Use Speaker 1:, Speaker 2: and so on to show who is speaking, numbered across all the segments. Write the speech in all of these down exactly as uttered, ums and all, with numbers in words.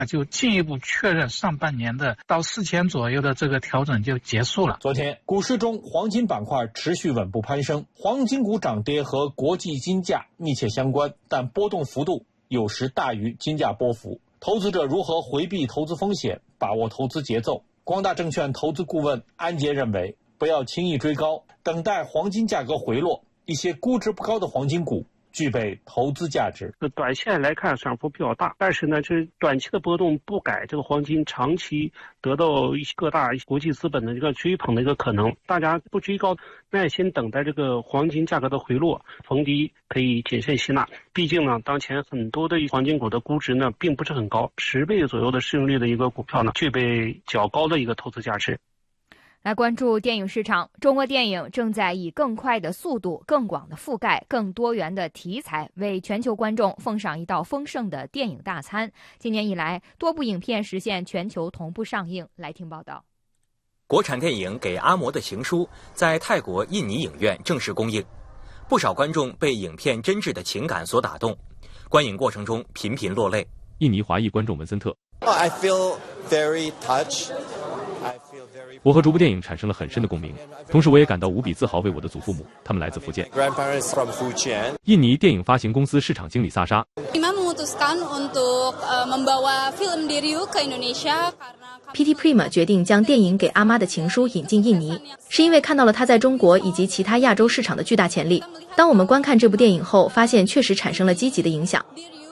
Speaker 1: 就进一步确认上半年的到四千左右的这个调整就结束了。
Speaker 2: 昨天股市中黄金板块持续稳步攀升，黄金股涨跌和国际金价密切相关，但波动幅度有时大于金价波幅。投资者如何回避投资风险，把握投资节奏？光大证券投资顾问安杰认为，不要轻易追高，等待黄金价格回落，一些估值不高的黄金股具备投资价值。
Speaker 3: 短线来看涨幅比较大，但是呢，这短期的波动不改这个黄金长期得到一些各大国际资本的一个追捧的一个可能。大家不追高，耐心等待这个黄金价格的回落，逢低可以谨慎吸纳。毕竟呢，当前很多的黄金股的估值呢并不是很高，十倍左右的市盈率的一个股票呢，具备较高的一个投资价值。
Speaker 4: 来关注电影市场，中国电影正在以更快的速度、更广的覆盖、更多元的题材，为全球观众奉上一道丰盛的电影大餐。今年以来，多部影片实现全球同步上映。来听报道。
Speaker 5: 国产电影《给阿嬷的情书》在泰国、印尼影院正式公映，不少观众被影片真挚的情感所打动，观影过程中频频落泪。
Speaker 6: 印尼华裔观众文森特。
Speaker 7: Oh, I feel very touched.
Speaker 6: 我和这部电影产生了很深的共鸣，同时我也感到无比自豪，为我的祖父母，他们来自福建。印尼电影发行公司市场经理萨莎。
Speaker 8: P T Prima 决定将电影《给阿妈的情书》引进印尼，是因为看到了它在中国以及其他亚洲市场的巨大潜力。当我们观看这部电影后，发现确实产生了积极的影响。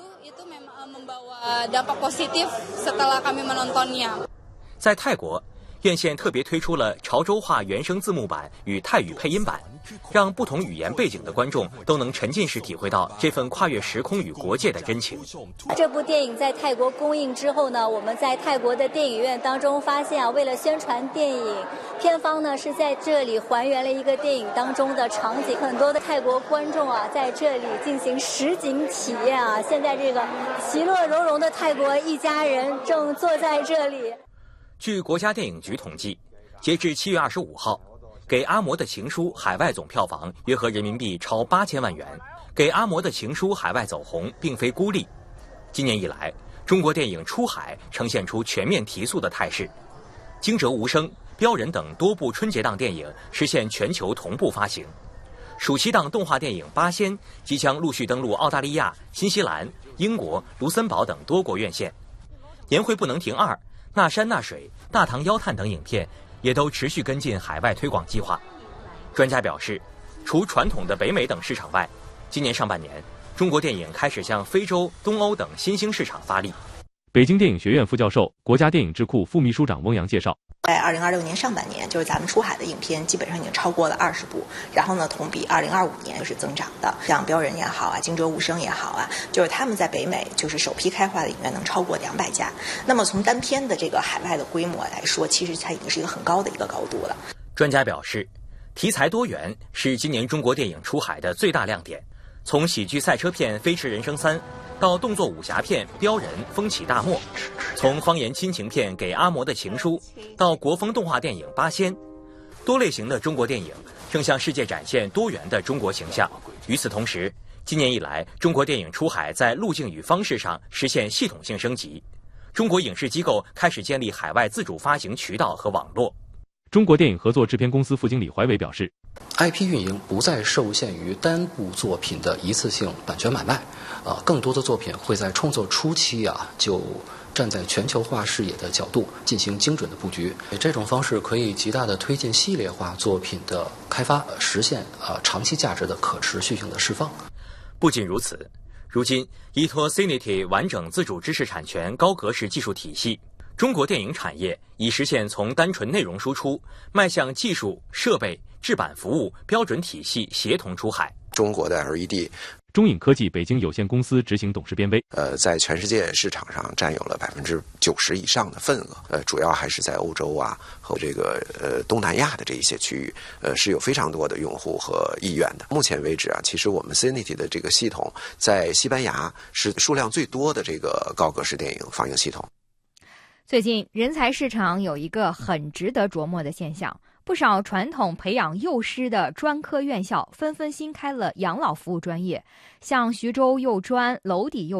Speaker 5: 在泰国，院线特别推出了潮州话原声字幕版与泰语配音版，让不同语言背景的观众都能沉浸式体会到这份跨越时空与国界的真情。
Speaker 9: 这部电影在泰国公映之后呢，我们在泰国的电影院当中发现啊，为了宣传电影，片方呢是在这里还原了一个电影当中的场景，很多的泰国观众啊在这里进行实景体验啊。现在这个其乐融融的泰国一家人正坐在这里。
Speaker 5: 据国家电影局统计，截至七月二十五号，《给阿嬷的情书》海外总票房约合人民币超八千万元。《给阿嬷的情书》海外走红并非孤立。今年以来，中国电影出海呈现出全面提速的态势，《惊蛰无声》《标人》等多部春节档电影实现全球同步发行。暑期档动画电影《八仙》即将陆续登陆澳大利亚、新西兰、英国、卢森堡等多国院线。《年会不能停二》那山那水、大唐妖探等影片也都持续跟进海外推广计划。专家表示，除传统的北美等市场外，今年上半年，中国电影开始向非洲、东欧等新兴市场发力。
Speaker 6: 北京电影学院副教授、国家电影智库副秘书长翁洋介绍，
Speaker 10: 在二零二六年上半年，就是咱们出海的影片基本上已经超过了二十部，然后呢，同比二零二五年就是增长的。像《标人》也好啊，《惊蛰无声》也好啊，就是他们在北美就是首批开发的影院能超过两百家。那么从单片的这个海外的规模来说，其实它已经是一个很高的一个高度了。
Speaker 5: 专家表示，题材多元是今年中国电影出海的最大亮点。从喜剧赛车片《飞驰人生三》到动作武侠片《标人》风起大漠，从方言亲情片《给阿嬷的情书》到国风动画电影《八仙》，多类型的中国电影正向世界展现多元的中国形象。与此同时，今年以来，中国电影出海在路径与方式上实现系统性升级，中国影视机构开始建立海外自主发行渠道和网络。
Speaker 6: 中国电影合作制片公司副经理怀伟表示，
Speaker 11: I P 运营不再受限于单部作品的一次性版权买卖，啊，更多的作品会在创作初期啊就站在全球化视野的角度进行精准的布局。这种方式可以极大的推进系列化作品的开发，实现啊长期价值的可持续性的释放。
Speaker 5: 不仅如此，如今依托 Cinity 完整自主知识产权高格式技术体系，中国电影产业已实现从单纯内容输出迈向技术、设备、制版服务标准体系协同出海。
Speaker 12: 中国的 L E D，
Speaker 6: 中影科技北京有限公司执行董事编微，
Speaker 12: 呃，在全世界市场上占有了百分之九十以上的份额，呃，主要还是在欧洲啊和这个呃东南亚的这一些区域，呃，是有非常多的用户和意愿的。目前为止啊，其实我们 Cinity 的这个系统在西班牙是数量最多的这个高格式电影放映系统。
Speaker 4: 最近，人才市场有一个很值得琢磨的现象，不少传统培养幼师的专科院校纷纷新开了养老服务专业，像徐州幼专、娄底幼专、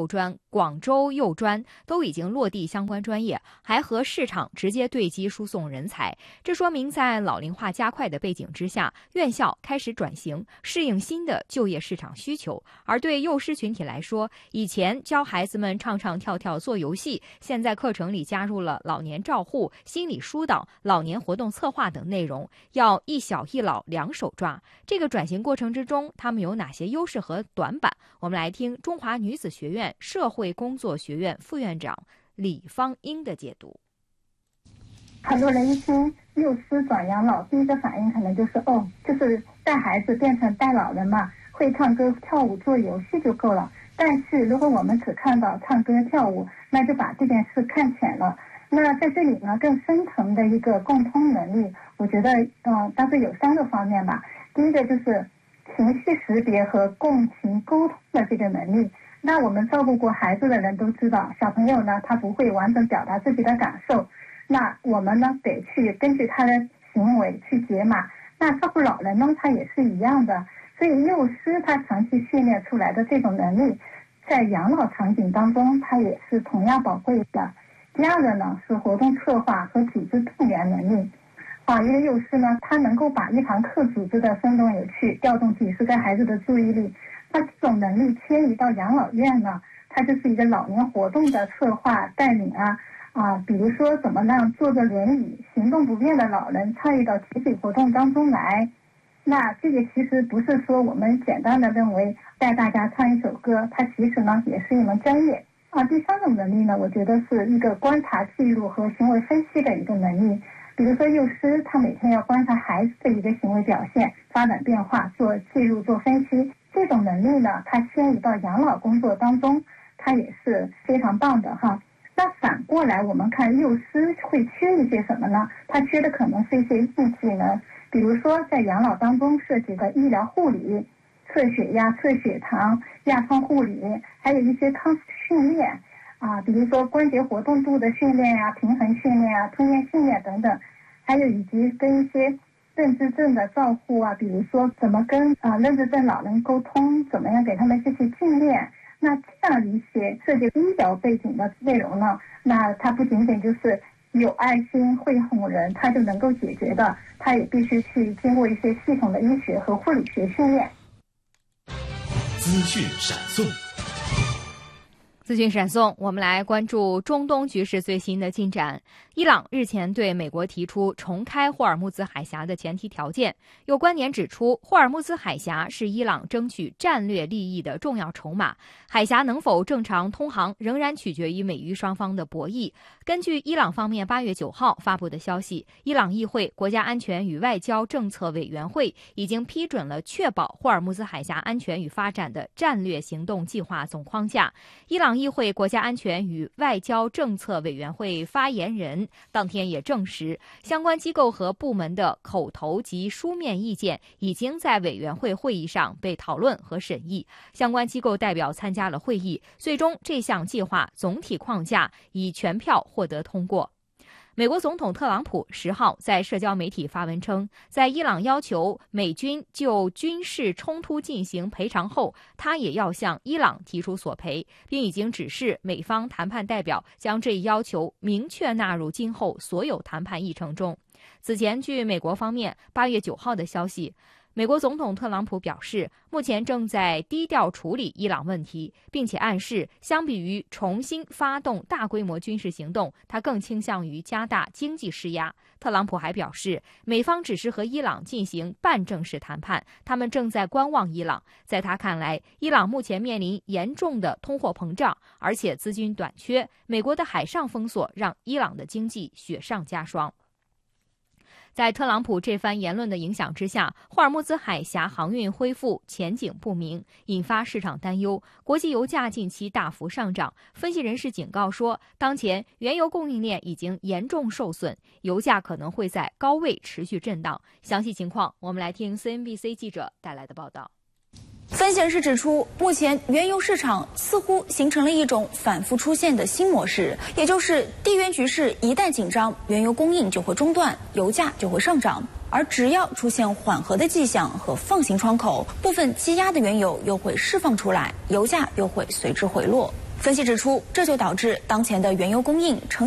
Speaker 4: 广州幼专都已经落地相关专业，还和市场直接对接输送人才。这说明在老龄化加快的背景之下，院校开始转型，适应新的就业市场需求。而对幼师群体来说，以前教孩子们唱唱跳跳做游戏，现在课程里加入了老年照护、心理疏导、老年活动策划等内容，要一小一老两手抓。这个转型过程之中，他们有哪些优势和短板？我们来听中华女子学院社会会工作学院副院长李芳英的解读。
Speaker 13: 很多人一听幼师转养老，第一个反应可能就是哦，就是带孩子变成带老人嘛，会唱歌跳舞做游戏就够了。但是如果我们只看到唱歌跳舞，那就把这件事看浅了。那在这里呢，更深层的一个共通能力，我觉得呃，大致有三个方面吧。第一个就是情绪识别和共情沟通的这个能力。那我们照顾过孩子的人都知道，小朋友呢，他不会完整表达自己的感受，那我们呢得去根据他的行为去解码。那照顾老人呢，他也是一样的。所以幼师他长期训练出来的这种能力，在养老场景当中，他也是同样宝贵的。第二个呢是活动策划和组织动员能力。啊，一个幼师呢，他能够把一堂课组织的生动有趣，调动几十个孩子的注意力。那这种能力迁移到养老院呢，它就是一个老年活动的策划带领啊啊，比如说怎么让坐着轮椅、行动不便的老人参与到集体活动当中来。那这个其实不是说我们简单的认为带大家唱一首歌，它其实呢也是一门专业啊。第三种能力呢，我觉得是一个观察记录和行为分析的一个能力。比如说幼师他每天要观察孩子的一个行为表现、发展变化，做记录、做分析。这种能力呢，它迁移到养老工作当中，它也是非常棒的哈。那反过来，我们看幼师会缺一些什么呢？它缺的可能是一些硬技能，比如说在养老当中涉及的医疗护理、测血压、测血糖、亚创护理，还有一些康复训练啊，比如说关节活动度的训练啊、平衡训练啊、吞咽训练等等，还有以及跟一些认知症的照护啊，比如说怎么跟啊、呃、认知症老人沟通，怎么样给他们这些训练。那这样一些涉及医疗背景的内容呢，那它不仅仅就是有爱心会哄人，它就能够解决的，它也必须去经过一些系统的医学和护理学训练。
Speaker 14: 资讯闪送。
Speaker 4: 资讯闪送，我们来关注中东局势最新的进展。伊朗日前对美国提出重开霍尔木兹海峡的前提条件。有观点指出，霍尔木兹海峡是伊朗争取战略利益的重要筹码，海峡能否正常通航仍然取决于美伊双方的博弈。根据伊朗方面八月九号发布的消息，伊朗议会国家安全与外交政策委员会已经批准了确保霍尔木兹海峡安全与发展的战略行动计划总框架。伊朗议会国家安全与外交政策委员会发言人当天也证实，相关机构和部门的口头及书面意见已经在委员会会议上被讨论和审议。相关机构代表参加了会议，最终这项计划总体框架以全票获得通过。美国总统特朗普十号在社交媒体发文称，在伊朗要求美军就军事冲突进行赔偿后，他也要向伊朗提出索赔，并已经指示美方谈判代表将这一要求明确纳入今后所有谈判议程中。此前，据美国方面八月九号的消息，美国总统特朗普表示，目前正在低调处理伊朗问题，并且暗示，相比于重新发动大规模军事行动，他更倾向于加大经济施压。特朗普还表示，美方只是和伊朗进行半正式谈判，他们正在观望伊朗。在他看来，伊朗目前面临严重的通货膨胀，而且资金短缺，美国的海上封锁让伊朗的经济雪上加霜。在特朗普这番言论的影响之下，霍尔木兹海峡航运恢复前景不明，引发市场担忧。国际油价近期大幅上涨，分析人士警告说，当前原油供应链已经严重受损，油价可能会在高位持续震荡。详细情况，我们来听 C N B C 记者带来的报道。
Speaker 15: 分析人士指出，目前原油市场似乎形成了一种反复出现的新模式，也就是地缘局势一旦紧张，原油供应就会中断，油价就会上涨。而只要出现缓和的迹象和放行窗口，部分积压的原油又会释放出来，油价又会随之回落。 分析指出，这就导致当前的原油供应呈